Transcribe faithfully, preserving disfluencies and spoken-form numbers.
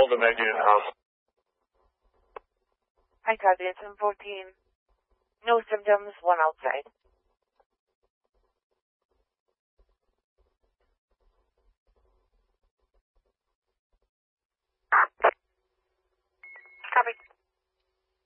Delta Maggie in the house. Hi, copy. It's M fourteen. No symptoms, one outside.